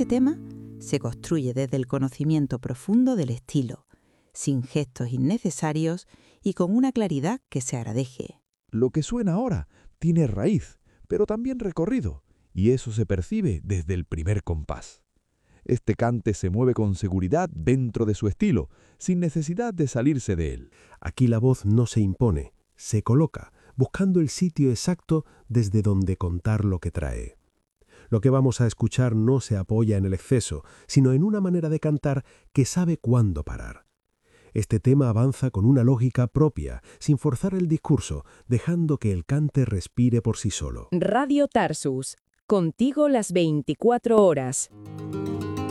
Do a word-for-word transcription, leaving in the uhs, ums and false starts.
Este tema se construye desde el conocimiento profundo del estilo, sin gestos innecesarios y con una claridad que se agradece. Lo que suena ahora tiene raíz, pero también recorrido, y eso se percibe desde el primer compás. Este cante se mueve con seguridad dentro de su estilo, sin necesidad de salirse de él. Aquí la voz no se impone, se coloca, buscando el sitio exacto desde donde contar lo que trae. Lo que vamos a escuchar no se apoya en el exceso, sino en una manera de cantar que sabe cuándo parar. Este tema avanza con una lógica propia, sin forzar el discurso, dejando que el cante respire por sí solo. Radio Tarsus, contigo las veinticuatro horas.